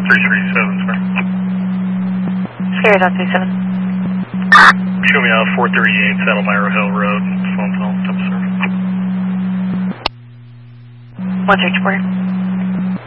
337, sir. Sierra Dot 37. Show me out 438 Saddle Myra Hill Road, phone call, sir. 134.